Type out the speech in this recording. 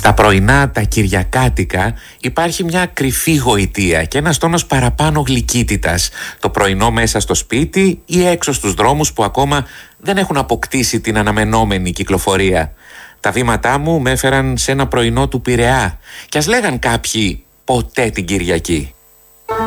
Στα πρωινά τα κυριακάτικα υπάρχει μια κρυφή γοητεία και ένας τόνος παραπάνω γλυκύτητας. Το πρωινό μέσα στο σπίτι ή έξω στους δρόμους που ακόμα δεν έχουν αποκτήσει την αναμενόμενη κυκλοφορία. Τα βήματά μου με έφεραν σε ένα πρωινό του Πειραιά. Κι ας λέγαν κάποιοι ποτέ την Κυριακή.